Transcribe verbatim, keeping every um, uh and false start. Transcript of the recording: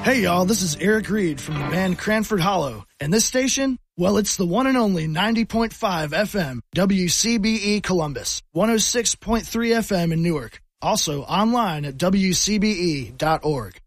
Hey y'all, this is Eric Reed from the band Cranford Hollow, and this station, well, it's the one and only ninety point five F M W C B E Columbus, one oh six point three F M in Newark, also online at W C B E dot org.